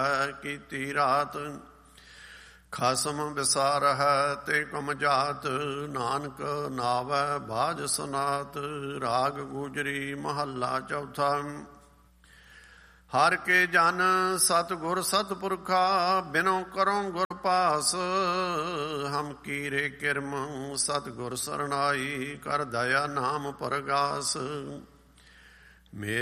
ਕੀਤੀ ਰਾਤ। ਖਸਮ ਵਿਸਾਰਹਿ ਤੇ ਕਮ ਜਾਤ, ਨਾਨਕ ਨਾਵੈ ਬਾਝ ਸਨਾਤ। ਰਾਗ ਗੁਜਰੀ ਮਹੱਲਾ ਚੌਥਾ। ਹਰ ਕੇ ਜਨ ਸਤਿਗੁਰ ਸਤਿਪੁਰਖਾ, ਬਿਨੋ ਕਰੋ ਗੁਰ ਪਾਸ। ਹਮ ਕੀਰੇ ਕਿਰਮ ਸਤਿਗੁਰ ਸਰਨਾਈ, ਕਰ ਦਇਆ ਨਾਮ ਪਰਗਾਸ।